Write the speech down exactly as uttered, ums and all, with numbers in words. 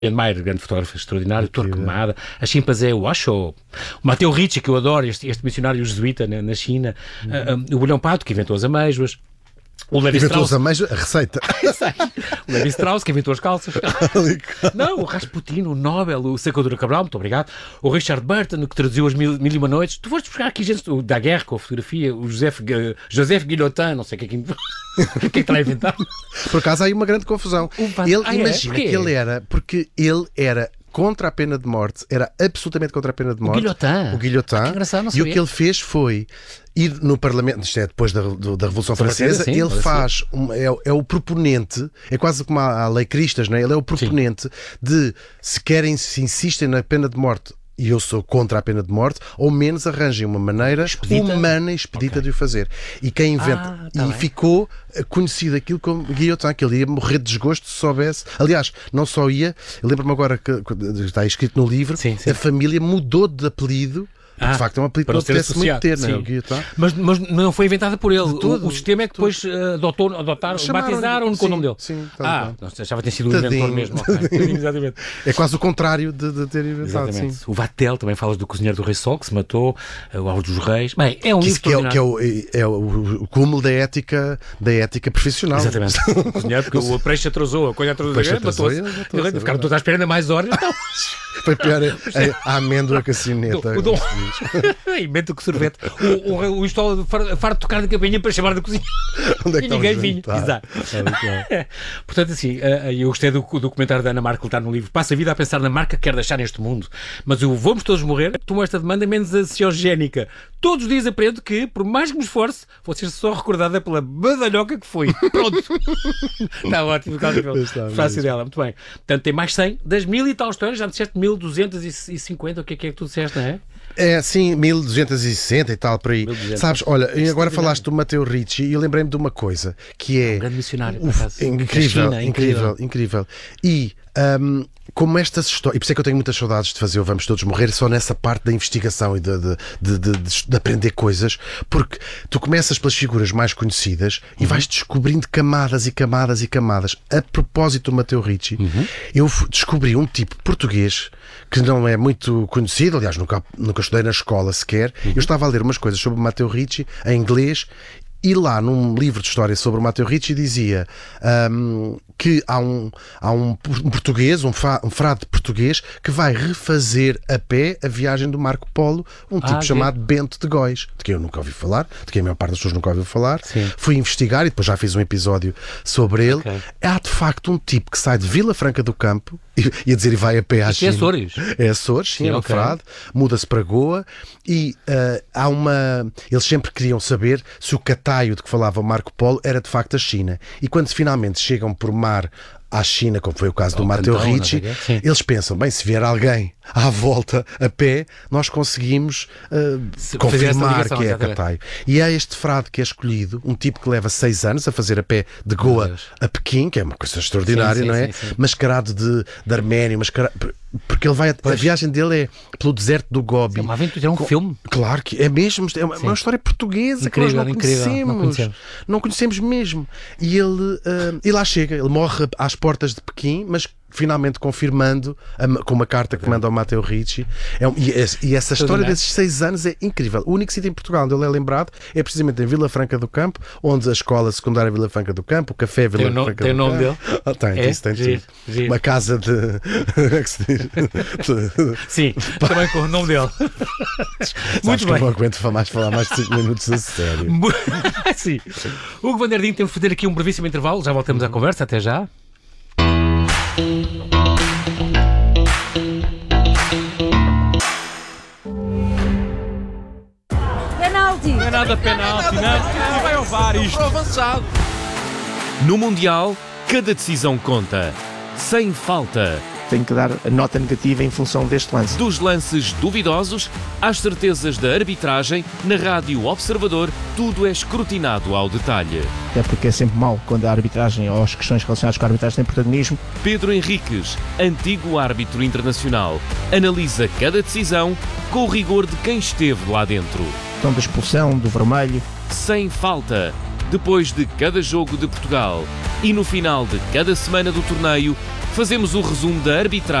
Mayer, grande fotógrafo extraordinário, Torquemada, a chimpanzé Washoe, o Matteo Ricci, que eu adoro, este, este missionário jesuíta na, na China, uhum. uh, um, o William Pato, que inventou as amêijoas, o Levi inventou Strauss, as amêijoas, a receita. o Levi Strauss, que inventou as calças. Não, o Rasputin, o Nobel, o Sacadura Cabral, muito obrigado, o Richard Burton, que traduziu as Mil, Mil e Uma Noites. Tu foste buscar aqui gente o da guerra com a fotografia, o Joseph, Joseph Guillotin, não sei o que é que, o que, é que está a inventar. Por acaso há aí uma grande confusão. Van... Ele, ah, imagina é? que ele era, porque ele era contra a pena de morte, era absolutamente contra a pena de morte. O Guillotin. O Guillotin. Ah, que engraçado, não e o que ele fez foi ir no Parlamento, isto é depois da, da Revolução Francesa, sim, ele faz, um, é, é o proponente, é quase como a, a lei Cristas, não é? Ele é o proponente sim. de, se querem, se insistem na pena de morte, e eu sou contra a pena de morte, ou menos arranjem uma maneira expedita? humana e expedita okay. de o fazer. E quem inventa... Ah, tá e bem. Ficou conhecido aquilo como Guillotin, que ele ia morrer de desgosto se soubesse. Aliás, não só ia... Eu lembro-me agora que está escrito no livro, sim, sim. a família mudou de apelido. Ah, de facto é um apelido que não apetece muito ter, não é? Mas, mas não foi inventada por ele. O, o sistema é que depois uh, adotou, adotaram, batizaram com o nome dele. Sim, ah, não, achava ter sido o inventor mesmo. Okay. Exatamente. É quase o contrário de, de ter inventado. Sim. O Vatel, também falas do cozinheiro do Rei Sol, que se matou, o Aos dos Reis. Bem, é um que livro que é, que é, o, é o, o cúmulo da ética, da ética profissional. Exatamente. O cozinheiro, porque o peixe atrasou, a coisa atrasou, matou-se. Ele ficaram todos à espera ainda mais horas. Então... Foi pior a, a amêndoa que a cineta. O dom. Inventa que sorvete. O, o, o Istola farto de tocar na campainha para chamar da cozinha. Onde é que e ninguém vinha. Exato. É, portanto, assim, eu gostei do, do comentário da Ana Marca que está no livro. Passa a vida a pensar na marca que quer deixar neste mundo. Mas o vamos todos morrer tomou esta demanda menos ansiogénica. Todos os dias aprendo que, por mais que me esforce, vou ser só recordada pela badalhoca que foi. Pronto. Está ótimo. Fácil dela. Muito bem. Portanto, tem mais cem das mil e tal histórias. Já disseste mil duzentos e cinquenta. O que é que é que tu disseste, não é? É, sim, mil duzentos e sessenta e tal, por aí. mil e duzentos. Sabes, olha, agora falaste do Matteo Ricci e eu lembrei-me de uma coisa, que é... Um grande missionário, por acaso. Incrível, China, incrível, incrível, incrível. E... Um, como estas histórias, e por isso é que eu tenho muitas saudades de fazer o Vamos Todos Morrer, só nessa parte da investigação e de, de, de, de, de aprender coisas, porque tu começas pelas figuras mais conhecidas e uhum. vais descobrindo camadas e camadas e camadas. A propósito do Matteo Ricci, uhum. eu descobri um tipo português que não é muito conhecido, aliás, nunca, nunca estudei na escola sequer. Uhum. Eu estava a ler umas coisas sobre o Matteo Ricci em inglês. E lá, num livro de história sobre o Matteo Ricci, dizia um, que há um, há um português, um, fa, um frade português, que vai refazer a pé a viagem do Marco Polo, um tipo ah, chamado é. Bento de Góis, de quem eu nunca ouvi falar, de quem a maior parte das pessoas nunca ouviu falar. Sim. Fui investigar e depois já fiz um episódio sobre ele. Okay. Há, de facto, um tipo que sai de Vila Franca do Campo, ia dizer, e vai a pé à China. É Açores. É Açores, sim, sim é um okay. frade, muda-se para Goa e uh, há uma... Eles sempre queriam saber se o Cataio de que falava o Marco Polo era de facto a China. E quando finalmente chegam por mar à China, como foi o caso do Matteo Ricci, eles pensam, bem, se vier alguém à volta a pé, nós conseguimos uh, confirmar que é Cataio. E é este frade que é escolhido, um tipo que leva seis anos a fazer a pé de Goa a Pequim, que é uma coisa extraordinária, sim, sim, não é? Sim, sim. Mascarado de, de arménio, mascarado... Porque ele vai, a viagem dele é pelo deserto do Gobi. É uma aventura, é um Com, filme. Claro que é mesmo, é uma, uma história portuguesa incrível, que nós não incrível, conhecemos. Não conhecemos. Não conhecemos mesmo. E ele, uh, e lá chega, ele morre às portas de Pequim, mas finalmente confirmando a, com uma carta que manda ao Matteo Ricci. É um, e, e essa história desses seis anos é incrível. O único sítio em Portugal onde ele é lembrado é precisamente em Vila Franca do Campo, onde a escola secundária Vila Franca do Campo, o café Vila tem Franca tem do Campo. Tem o nome dele? Ah, tem, é? isso tem Giro, tudo. Giro. Uma casa de... Sim, também com o nome dele. Muito bem. Eu não aguento mais falar mais de cinco minutos a sério. Sim. Hugo Van der Ding, temos de fazer aqui um brevíssimo intervalo. Já voltamos à conversa. Até já. Penalti! Não é nada penalti, não. Não vai ao V A R isto. Avançado. No Mundial, cada decisão conta. Sem falta. Tenho que dar a nota negativa em função deste lance. Dos lances duvidosos às certezas da arbitragem, na Rádio Observador, tudo é escrutinado ao detalhe. É porque é sempre mau quando a arbitragem ou as questões relacionadas com a arbitragem têm protagonismo. Pedro Henriques, antigo árbitro internacional, analisa cada decisão com o rigor de quem esteve lá dentro. Então, da expulsão, do vermelho. Sem falta. Depois de cada jogo de Portugal, E no final de cada semana do torneio, fazemos o resumo da arbitragem